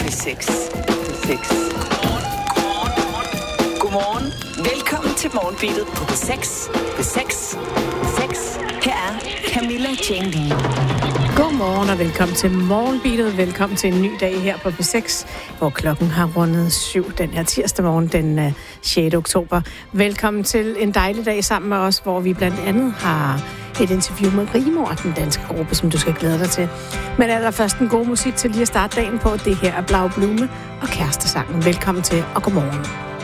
P6. Godmorgen. Velkommen til Morgenbeatet på P6. Her er Camilla Jane Lea. Godmorgen og velkommen til Morgenbeatet. Velkommen til en ny dag her på P6, hvor klokken har rundet 7 den her tirsdag morgen, den 6. oktober. Velkommen til en dejlig dag sammen med os, hvor vi blandt andet har et interview med Rigmor, den danske gruppe, som du skal glæde dig til. Men allerførst en god musik til lige at starte dagen på. Det her er Blau Blume og Kærestesangen. Velkommen til og godmorgen.